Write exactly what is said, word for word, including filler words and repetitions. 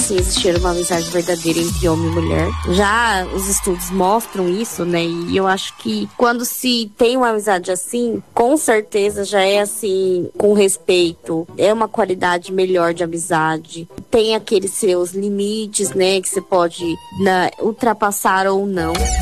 sim existir uma amizade verdadeira entre homem e mulher. Já os estudos mostram isso, né? E eu acho que quando se tem uma amizade assim, com certeza já é assim, com respeito, é uma qualidade melhor de amizade. Tem aqueles seus limites, né? Que você pode na, ultrapassar ou não.